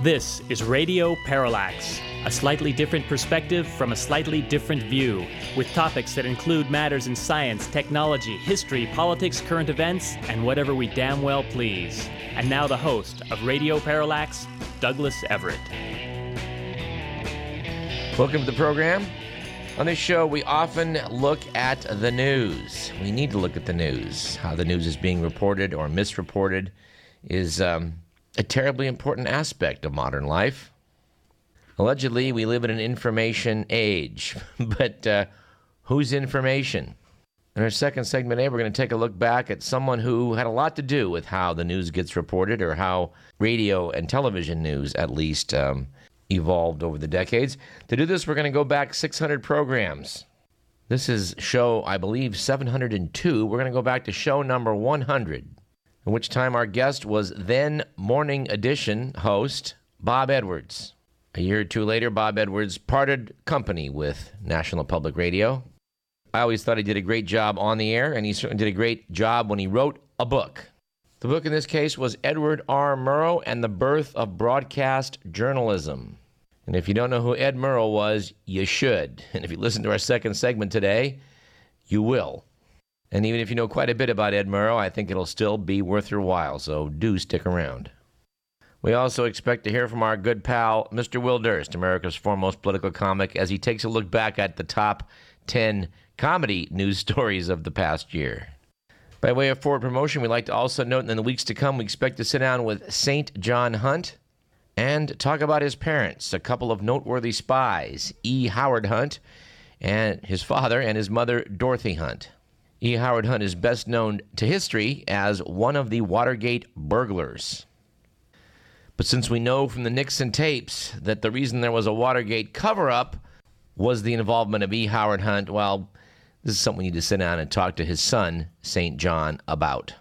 This is Radio Parallax, a slightly different perspective from a slightly different view, with topics that include matters in science, technology, history, politics, current events, and whatever we damn well please. And now the host of Radio Parallax, Douglas Everett. Welcome to the program. On this show, we often look at the news. We need to look at the news. How the news is being reported or misreported is a terribly important aspect of modern life. Allegedly, we live in an information age, but whose information? In our second segment today, we're going to take a look back at someone who had a lot to do with how the news gets reported, or how radio and television news, at least, evolved over the decades. To do this, we're going to go back 600 programs. This is show, I believe, 702. We're going to go back to show number 100. In which time our guest was then Morning Edition host Bob Edwards. A year or two later, Bob Edwards parted company with National Public Radio. I always thought he did a great job on the air, and he certainly did a great job when he wrote a book. The book in this case was Edward R. Murrow and the Birth of Broadcast Journalism. And if you don't know who Ed Murrow was, you should. And if you listen to our second segment today, you will. And even if you know quite a bit about Ed Murrow, I think it'll still be worth your while, so do stick around. We also expect to hear from our good pal, Mr. Will Durst, America's foremost political comic, as he takes a look back at the top 10 comedy news stories of the past year. By way of forward promotion, we'd like to also note that in the weeks to come, we expect to sit down with St. John Hunt and talk about his parents, a couple of noteworthy spies, E. Howard Hunt, and his father and his mother, Dorothy Hunt. E. Howard Hunt is best known to history as one of the Watergate burglars. But since we know from the Nixon tapes that the reason there was a Watergate cover-up was the involvement of E. Howard Hunt, well, this is something we need to sit down and talk to his son, St. John, about.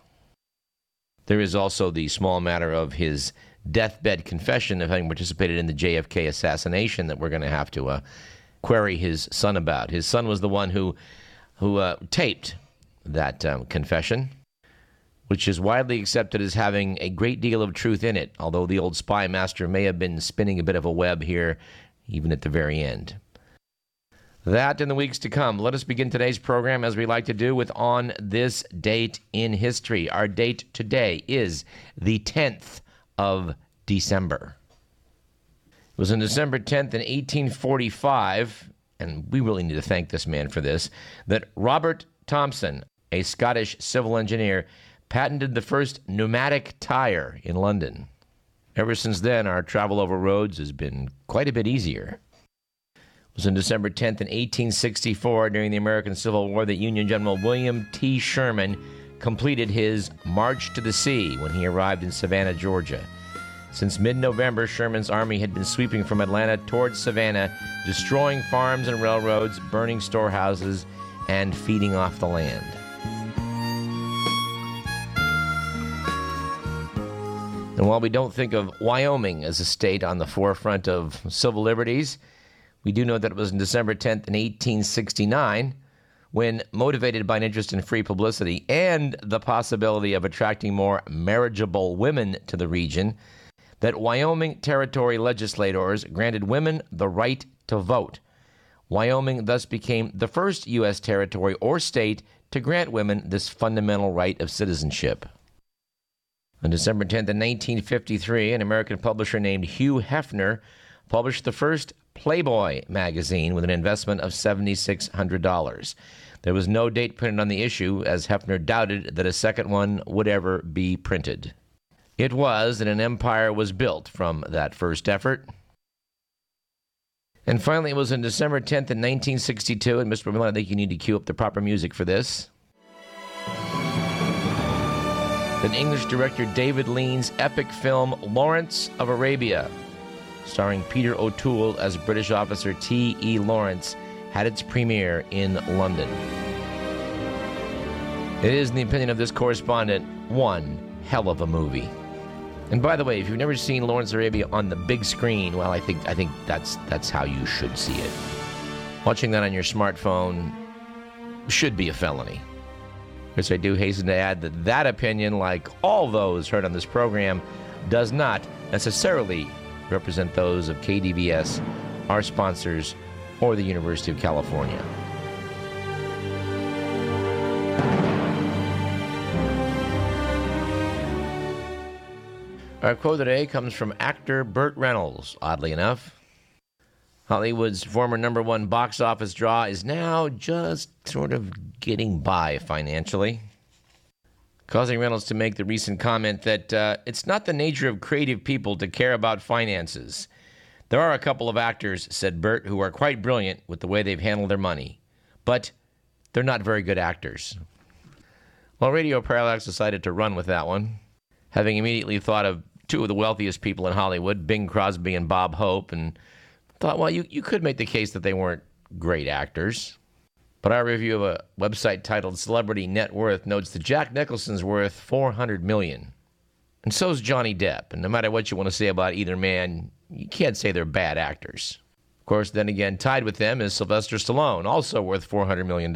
There is also the small matter of his deathbed confession of having participated in the JFK assassination that we're going to have to query his son about. His son was the one who taped that confession, which is widely accepted as having a great deal of truth in it, although the old spy master may have been spinning a bit of a web here, even at the very end. That in the weeks to come. Let us begin today's program, as we like to do, with On This Date in History. Our date today is the 10th of December. It was on December 10th in 1845, and we really need to thank this man for this, that Robert Thomson, a Scottish civil engineer, patented the first pneumatic tire in London. Ever since then, our travel over roads has been quite a bit easier. It was on December 10th in 1864, during the American Civil War, that Union General William T. Sherman completed his March to the Sea when he arrived in Savannah, Georgia. Since mid-November, Sherman's army had been sweeping from Atlanta towards Savannah, destroying farms and railroads, burning storehouses, and feeding off the land. And while we don't think of Wyoming as a state on the forefront of civil liberties, we do know that it was on December 10th in 1869 when, motivated by an interest in free publicity and the possibility of attracting more marriageable women to the region, that Wyoming Territory legislators granted women the right to vote. Wyoming thus became the first U.S. territory or state to grant women this fundamental right of citizenship. On December 10th, in 1953, an American publisher named Hugh Hefner published the first Playboy magazine with an investment of $7,600. There was no date printed on the issue, as Hefner doubted that a second one would ever be printed. It was, and an empire was built from that first effort. And finally, it was on December 10th in 1962, and Mr. Vermillion, I think you need to cue up the proper music for this, that English director David Lean's epic film Lawrence of Arabia, starring Peter O'Toole as British officer T.E. Lawrence, had its premiere in London. It is, in the opinion of this correspondent, one hell of a movie. And by the way, if you've never seen Lawrence of Arabia on the big screen, well, I think that's how you should see it. Watching that on your smartphone should be a felony. Because I do hasten to add that that opinion, like all those heard on this program, does not necessarily represent those of KDVS, our sponsors, or the University of California. Our quote today comes from actor Burt Reynolds, oddly enough. Hollywood's former number one box office draw is now just sort of getting by financially, causing Reynolds to make the recent comment that it's not the nature of creative people to care about finances. There are a couple of actors, said Burt, who are quite brilliant with the way they've handled their money, but they're not very good actors. Well, Radio Parallax decided to run with that one, having immediately thought of two of the wealthiest people in Hollywood, Bing Crosby and Bob Hope, and thought, well, you could make the case that they weren't great actors. But our review of a website titled Celebrity Net Worth notes that Jack Nicholson's worth $400 million. And so's Johnny Depp. And no matter what you want to say about either man, you can't say they're bad actors. Of course, then again, tied with them is Sylvester Stallone, also worth $400 million.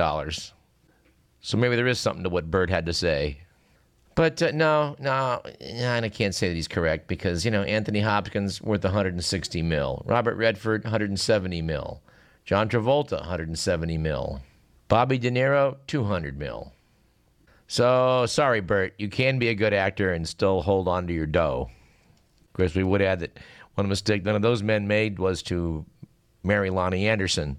So maybe there is something to what Burt had to say. But no, and I can't say that he's correct because, Anthony Hopkins worth $160 million. Robert Redford, $170 million. John Travolta, $170 million. Bobby De Niro, $200 million. So, sorry, Burt, you can be a good actor and still hold on to your dough. Of course, we would add that one mistake none of those men made was to marry Lonnie Anderson.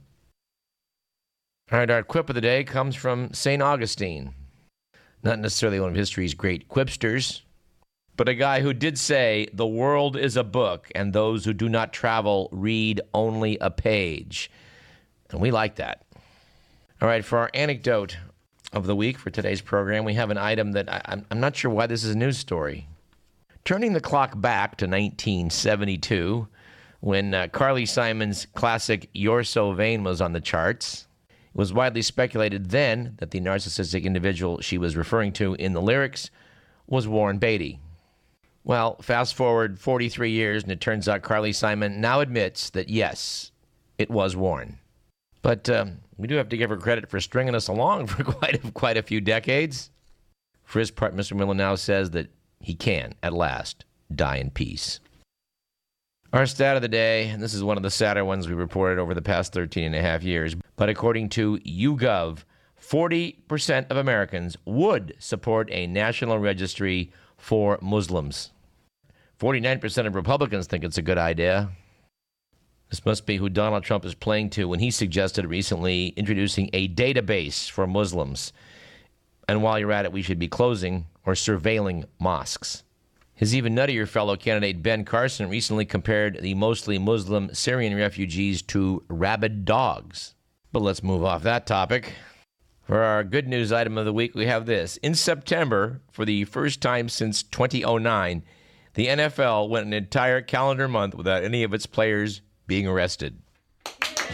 All right, our quip of the day comes from St. Augustine. Not necessarily one of history's great quipsters, but a guy who did say, the world is a book, and those who do not travel read only a page. And we like that. All right, for our anecdote of the week for today's program, we have an item that I'm not sure why this is a news story. Turning the clock back to 1972, when Carly Simon's classic You're So Vain was on the charts, it was widely speculated then that the narcissistic individual she was referring to in the lyrics was Warren Beatty. Well, fast forward 43 years, and it turns out Carly Simon now admits that, yes, it was Warren. But we do have to give her credit for stringing us along for quite a few decades. For his part, Mr. Miller now says that he can, at last, die in peace. Our stat of the day, and this is one of the sadder ones we reported over the past 13 and a half years, but according to YouGov, 40% of Americans would support a national registry for Muslims. 49% of Republicans think it's a good idea. This must be who Donald Trump is playing to when he suggested recently introducing a database for Muslims. And while you're at it, we should be closing or surveilling mosques. His even nuttier fellow candidate Ben Carson recently compared the mostly Muslim Syrian refugees to rabid dogs. But let's move off that topic. For our good news item of the week, we have this. In September, for the first time since 2009, the NFL went an entire calendar month without any of its players being arrested.